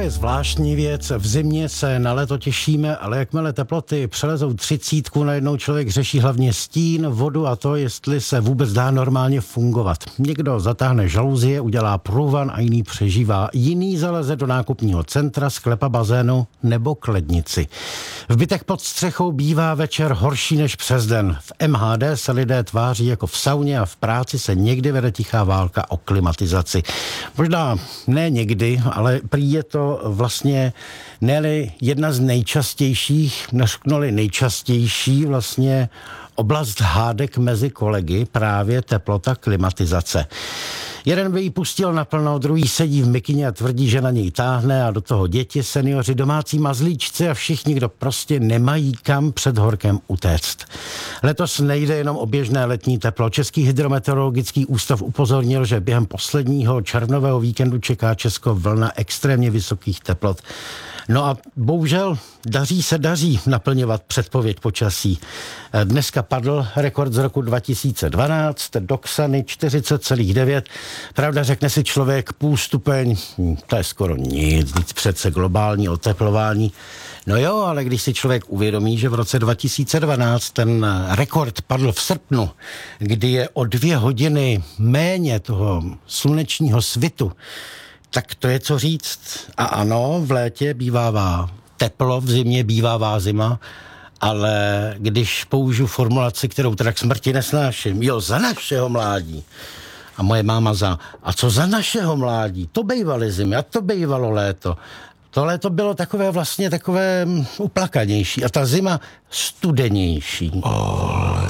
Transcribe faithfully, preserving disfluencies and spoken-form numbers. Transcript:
je zvláštní věc. V zimě se na léto těšíme, ale jakmile teploty přelezou třicítku, najednou člověk řeší hlavně stín, vodu a to, jestli se vůbec dá normálně fungovat. Někdo zatáhne žaluzie, udělá průvan a jiný přežívá. Jiný zaleze do nákupního centra, sklepa bazénu nebo k lednici. V bytech pod střechou bývá večer horší než přes den. V M H D se lidé tváří jako v sauně a v práci se někdy vede tichá válka o klimatizaci. Možná ne někdy, ale prý je to vlastně ne jedna z nejčastějších, neřeknu-li nejčastější vlastně oblast hádek mezi kolegy, právě teplota, klimatizace. Jeden by ji pustil naplno, druhý sedí v mikině a tvrdí, že na něj táhne a do toho děti, seniori, domácí mazlíčci a všichni, kdo prostě nemají kam před horkem utéct. Letos nejde jenom o běžné letní teplo. Český hydrometeorologický ústav upozornil, že během posledního červnového víkendu čeká Česko vlna extrémně vysokých teplot. No a bohužel daří se daří naplňovat předpověď počasí. Dneska padl rekord z roku dva tisíce dvanáct, do Ksany čtyřicet celá devět. Pravda, řekne si člověk půl stupeň, to je skoro nic, víc přece globální oteplování. No jo, ale když si člověk uvědomí, že v roce dva tisíce dvanáct ten rekord padl v srpnu, kdy je o dvě hodiny méně toho slunečního svitu, tak to je co říct. A ano, v létě bývává teplo, v zimě bývává zima, ale když použiju formulaci, kterou teda k smrti nesnáším, jo, za našeho mládí. A moje máma za, a co za našeho mládí? To bývaly zimy a to bývalo léto. To léto bylo takové vlastně takové uplakanější a ta zima studenější. O,